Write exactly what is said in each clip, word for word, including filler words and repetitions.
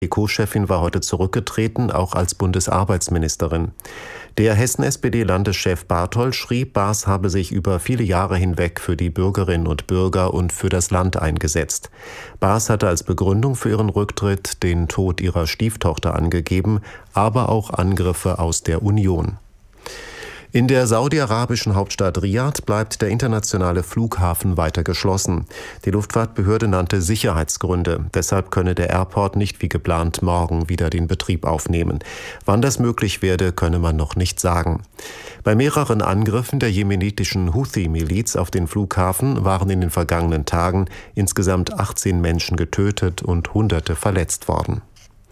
Die Co-Chefin war heute zurückgetreten, auch als Bundesarbeitsministerin. Der Hessen-S P D-Landeschef Barthold schrieb, Baas habe sich über viele Jahre hinweg für die Bürgerinnen und Bürger und für das Land eingesetzt. Baas hatte als Begründung für ihren Rücktritt den Tod ihrer Stieftochter angegeben, aber auch Angriffe aus der Union. In der saudi-arabischen Hauptstadt Riad bleibt der internationale Flughafen weiter geschlossen. Die Luftfahrtbehörde nannte Sicherheitsgründe. Deshalb könne der Airport nicht wie geplant morgen wieder den Betrieb aufnehmen. Wann das möglich werde, könne man noch nicht sagen. Bei mehreren Angriffen der jemenitischen Houthi-Miliz auf den Flughafen waren in den vergangenen Tagen insgesamt achtzehn Menschen getötet und Hunderte verletzt worden.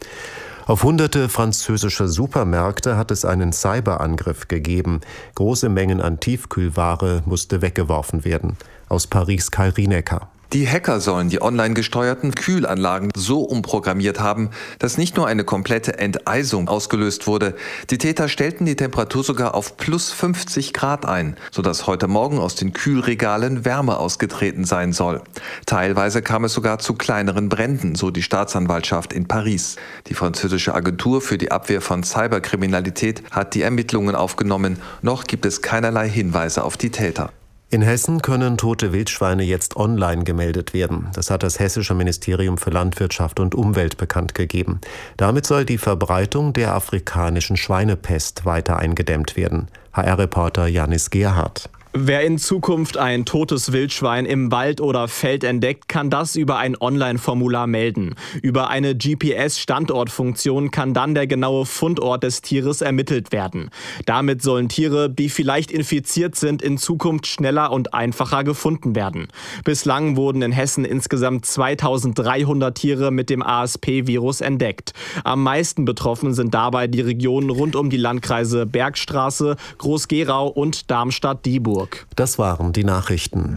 Auf hunderte französische Supermärkte hat es einen Cyberangriff gegeben. Große Mengen an Tiefkühlware musste weggeworfen werden. Aus Paris Kai Rienecker. Die Hacker sollen die online gesteuerten Kühlanlagen so umprogrammiert haben, dass nicht nur eine komplette Enteisung ausgelöst wurde. Die Täter stellten die Temperatur sogar auf plus fünfzig Grad ein, sodass heute Morgen aus den Kühlregalen Wärme ausgetreten sein soll. Teilweise kam es sogar zu kleineren Bränden, so die Staatsanwaltschaft in Paris. Die französische Agentur für die Abwehr von Cyberkriminalität hat die Ermittlungen aufgenommen. Noch gibt es keinerlei Hinweise auf die Täter. In Hessen können tote Wildschweine jetzt online gemeldet werden. Das hat das Hessische Ministerium für Landwirtschaft und Umwelt bekannt gegeben. Damit soll die Verbreitung der afrikanischen Schweinepest weiter eingedämmt werden. H R-Reporter Janis Gerhardt. Wer in Zukunft ein totes Wildschwein im Wald oder Feld entdeckt, kann das über ein Online-Formular melden. Über eine G P S-Standortfunktion kann dann der genaue Fundort des Tieres ermittelt werden. Damit sollen Tiere, die vielleicht infiziert sind, in Zukunft schneller und einfacher gefunden werden. Bislang wurden in Hessen insgesamt zweitausenddreihundert Tiere mit dem A S P-Virus entdeckt. Am meisten betroffen sind dabei die Regionen rund um die Landkreise Bergstraße, Groß-Gerau und Darmstadt-Dieburg. Das waren die Nachrichten.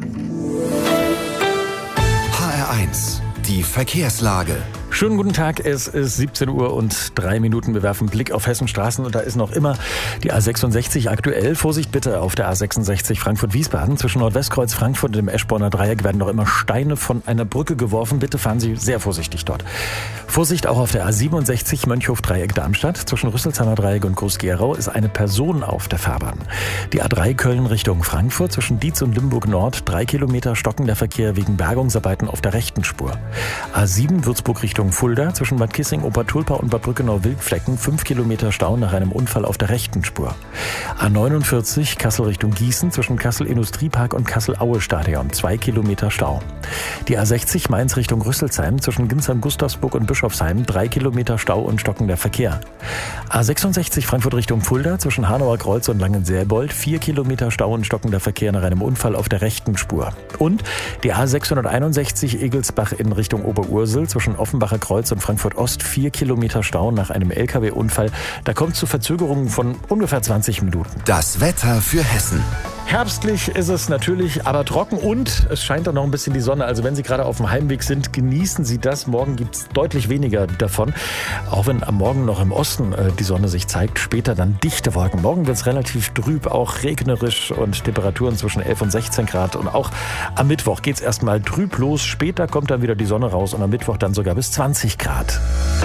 H R eins, die Verkehrslage. Schönen guten Tag, es ist siebzehn Uhr und drei Minuten. Wir werfen einen Blick auf Hessens Straßen und da ist noch immer die A sechsundsechzig aktuell. Vorsicht bitte auf der A sechsundsechzig Frankfurt-Wiesbaden. Zwischen Nordwestkreuz Frankfurt und dem Eschborner Dreieck werden noch immer Steine von einer Brücke geworfen. Bitte fahren Sie sehr vorsichtig dort. Vorsicht auch auf der A siebenundsechzig Mönchhof-Dreieck Darmstadt. Zwischen Rüsselsheimer Dreieck und Groß-Gerau ist eine Person auf der Fahrbahn. Die A drei Köln Richtung Frankfurt. Zwischen Dietz und Limburg Nord drei Kilometer stocken der Verkehr wegen Bergungsarbeiten auf der rechten Spur. A sieben Würzburg Richtung Fulda, zwischen Bad Kissing, Obertulpa und Bad Brückenau-Wildflecken, fünf Kilometer Stau nach einem Unfall auf der rechten Spur. A neunundvierzig Kassel Richtung Gießen, zwischen Kassel Industriepark und Kassel-Aue-Stadion, zwei Kilometer Stau. Die A sechzig Mainz Richtung Rüsselsheim, zwischen Ginsheim-Gustavsburg und Bischofsheim, drei Kilometer Stau und stockender Verkehr. A sechsundsechzig Frankfurt Richtung Fulda, zwischen Hanauer Kreuz und Langensäbold, vier Kilometer Stau und stockender Verkehr nach einem Unfall auf der rechten Spur. Und die A sechshunderteinundsechzig Egelsbach in Richtung Oberursel, zwischen Offenbacher Kreuz und Frankfurt Ost, vier Kilometer Stau nach einem L K W-Unfall. Da kommt zu Verzögerungen von ungefähr zwanzig Minuten. Das Wetter für Hessen. Herbstlich ist es natürlich, aber trocken und es scheint dann noch ein bisschen die Sonne. Also wenn Sie gerade auf dem Heimweg sind, genießen Sie das. Morgen gibt es deutlich weniger davon. Auch wenn am Morgen noch im Osten äh, die Sonne sich zeigt, später dann dichte Wolken. Morgen wird es relativ trüb, auch regnerisch und Temperaturen zwischen elf und sechzehn Grad. Und auch am Mittwoch geht es erstmal trüb los. Später kommt dann wieder die Sonne raus und am Mittwoch dann sogar bis zwanzig Grad.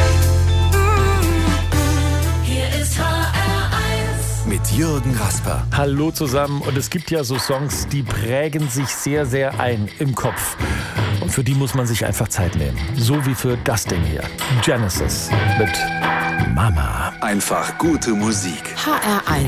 Mit Jürgen Rasper. Hallo zusammen. Und es gibt ja so Songs, die prägen sich sehr, sehr ein im Kopf. Und für die muss man sich einfach Zeit nehmen. So wie für das Ding hier. Genesis mit Mama. Einfach gute Musik. H R eins.